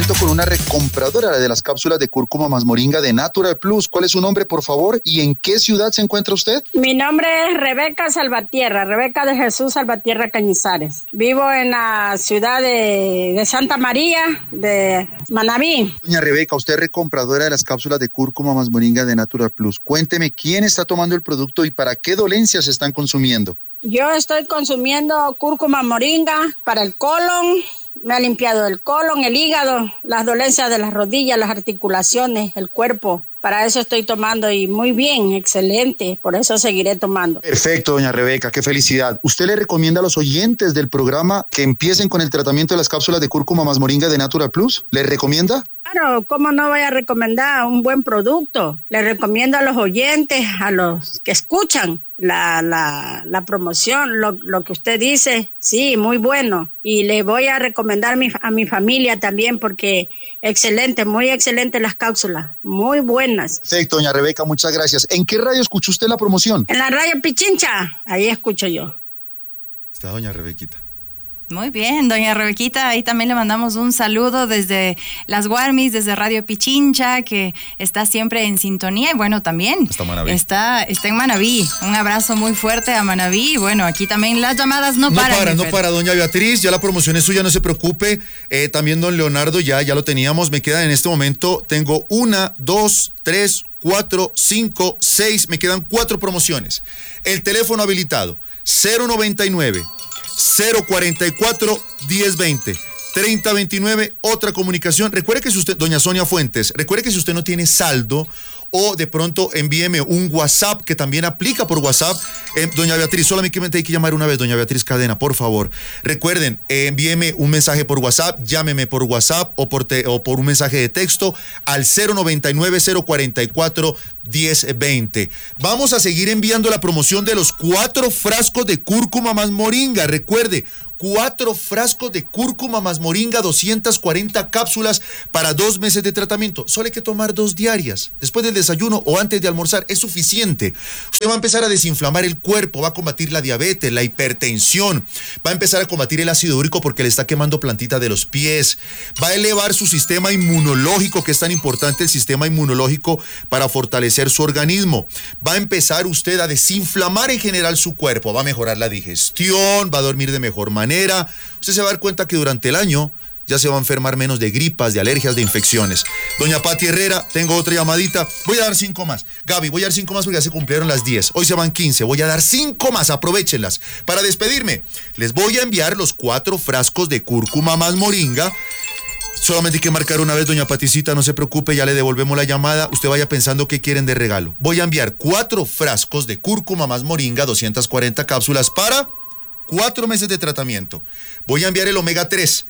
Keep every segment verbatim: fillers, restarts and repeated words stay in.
momento con una recompradora de las cápsulas de cúrcuma más moringa de Natural Plus. ¿Cuál es su nombre, por favor? ¿Y en qué ciudad se encuentra usted? Mi nombre es Rebeca Salvatierra, Rebeca de Jesús Salvatierra Cañizares. Vivo en la ciudad de, de Santa María, de Manabí. Doña Rebeca, usted es recompradora de las cápsulas de cúrcuma más moringa de Natural Plus. Cuénteme quién está tomando el producto y para qué dolencias se están consumiendo. Yo estoy consumiendo cúrcuma moringa para el colon. Me ha limpiado el colon, el hígado, las dolencias de las rodillas, las articulaciones, el cuerpo. Para eso estoy tomando y muy bien, excelente. Por eso seguiré tomando. Perfecto, doña Rebeca, qué felicidad. ¿Usted le recomienda a los oyentes del programa que empiecen con el tratamiento de las cápsulas de cúrcuma más moringa de Natural Plus? ¿Le recomienda? Claro, ¿cómo no voy a recomendar un buen producto? Le recomiendo a los oyentes, a los que escuchan la, la, la promoción, lo, lo que usted dice, sí, muy bueno. Y le voy a recomendar mi, a mi familia también porque excelente, muy excelente las cápsulas, muy buenas. Perfecto, doña Rebeca, muchas gracias. ¿En qué radio escuchó usted la promoción? En la radio Pichincha, ahí escucho yo. Está doña Rebequita. Muy bien, doña Rebequita, ahí también le mandamos un saludo desde las Guarmis, desde Radio Pichincha, que está siempre en sintonía y bueno, también está, Manabí. está, está en Manabí. Un abrazo muy fuerte a Manabí y bueno, aquí también las llamadas no, no paran. No para, no Fer. para, doña Beatriz, ya la promoción es suya, no se preocupe. Eh, también don Leonardo, ya, ya lo teníamos, me quedan en este momento, tengo una, dos, tres, cuatro, cinco, seis, me quedan cuatro promociones. El teléfono habilitado, cero noventa y nueve, cero cuarenta y cuatro, diez veinte, treinta veintinueve, otra comunicación. Recuerde que si usted, doña Sonia Fuentes, recuerde que si usted no tiene saldo o de pronto envíeme un WhatsApp que también aplica por WhatsApp. Eh, doña Beatriz, solamente hay que llamar una vez, doña Beatriz Cadena, por favor. Recuerden, eh, envíeme un mensaje por WhatsApp, llámeme por WhatsApp o por, te, o por un mensaje de texto al cero noventa y nueve, cero cuarenta y cuatro, diez veinte. Vamos a seguir enviando la promoción de los cuatro frascos de cúrcuma más moringa. Recuerde, cuatro frascos de cúrcuma más moringa, doscientas cuarenta cápsulas para dos meses de tratamiento. Solo hay que tomar dos diarias. Después del desayuno o antes de almorzar es suficiente. Usted va a empezar a desinflamar el cuerpo, va a combatir la diabetes, la hipertensión, va a empezar a combatir el ácido úrico porque le está quemando plantita de los pies, va a elevar su sistema inmunológico, que es tan importante el sistema inmunológico para fortalecer su organismo. Va a empezar usted a desinflamar en general su cuerpo, va a mejorar la digestión, va a dormir de mejor manera. Usted se va a dar cuenta que durante el año ya se va a enfermar menos de gripas, de alergias, de infecciones. Doña Pati Herrera, tengo otra llamadita. Voy a dar cinco más. Gaby, voy a dar cinco más porque ya se cumplieron las diez. Hoy se van quince. Voy a dar cinco más. Aprovéchenlas. Para despedirme, les voy a enviar los cuatro frascos de cúrcuma más moringa. Solamente hay que marcar una vez, doña Paticita, no se preocupe, ya le devolvemos la llamada. Usted vaya pensando qué quieren de regalo. Voy a enviar cuatro frascos de cúrcuma más moringa, doscientas cuarenta cápsulas para cuatro meses de tratamiento. Voy a enviar el omega tres.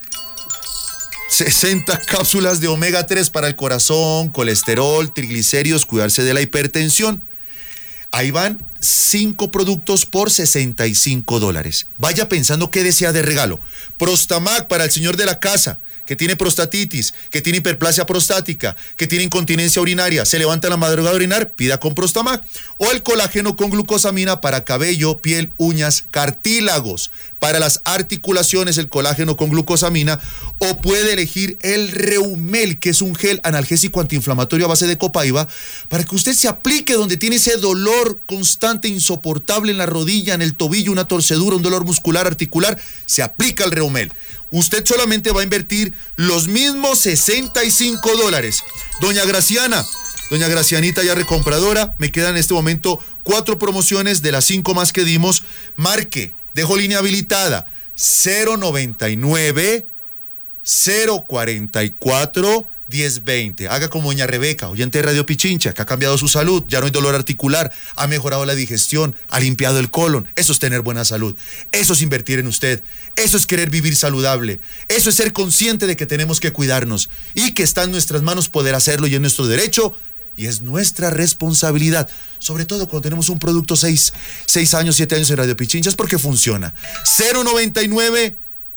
sesenta cápsulas de omega tres para el corazón, colesterol, triglicéridos, cuidarse de la hipertensión. Ahí van cinco productos por sesenta y cinco dólares. Vaya pensando qué desea de regalo. Prostamac para el señor de la casa, que tiene prostatitis, que tiene hiperplasia prostática, que tiene incontinencia urinaria, se levanta en la madrugada a orinar, pida con Prostamac. O el colágeno con glucosamina para cabello, piel, uñas, cartílagos. Para las articulaciones, el colágeno con glucosamina. O puede elegir el Reumel, que es un gel analgésico antiinflamatorio a base de copaiba, para que usted se aplique donde tiene ese dolor constante, insoportable en la rodilla, en el tobillo, una torcedura, un dolor muscular, articular. Se aplica el Reumel. Usted solamente va a invertir los mismos sesenta y cinco dólares. Doña Graciana, doña Gracianita ya recompradora, me quedan en este momento cuatro promociones de las cinco más que dimos. Marque, dejo línea habilitada, cero noventa y nueve, cero cuarenta y cuatro, diez veinte. Haga como doña Rebeca, oyente de Radio Pichincha, que ha cambiado su salud, ya no hay dolor articular, ha mejorado la digestión, ha limpiado el colon. Eso es tener buena salud, eso es invertir en usted, eso es querer vivir saludable, eso es ser consciente de que tenemos que cuidarnos y que está en nuestras manos poder hacerlo y es nuestro derecho y es nuestra responsabilidad, sobre todo cuando tenemos un producto seis, seis años, siete años en Radio Pichincha, es porque funciona. cero noventa y nueve,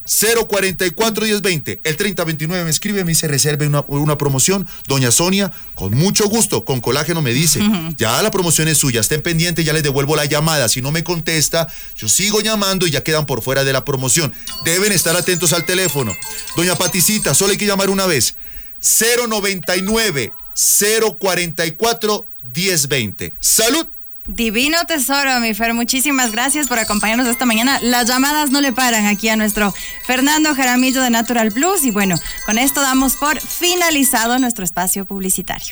cero cuarenta y cuatro, diez veinte. El treinta veintinueve me escribe, me dice, reserve una, una promoción. Doña Sonia, con mucho gusto, con colágeno me dice, uh-huh. ya la promoción es suya, estén pendientes, ya les devuelvo la llamada. Si no me contesta, yo sigo llamando y ya quedan por fuera de la promoción. Deben estar atentos al teléfono. Doña Paticita, solo hay que llamar una vez. cero noventa y nueve, cero cuarenta y cuatro, diez veinte. ¡Salud! Divino tesoro, mi Fer, muchísimas gracias por acompañarnos esta mañana. Las llamadas no le paran aquí a nuestro Fernando Jaramillo de Natural Plus. Y bueno, con esto damos por finalizado nuestro espacio publicitario.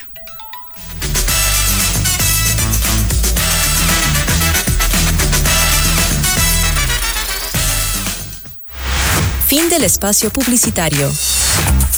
Fin del espacio publicitario.